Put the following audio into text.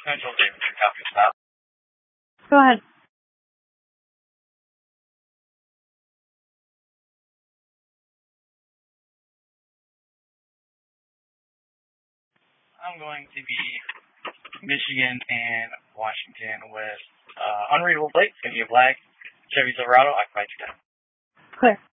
Central David, your copy stop. Go ahead. I'm going to be Michigan and Washington with unreadable plates. It's going to be a black Chevy Silverado, occupied 210. Clear.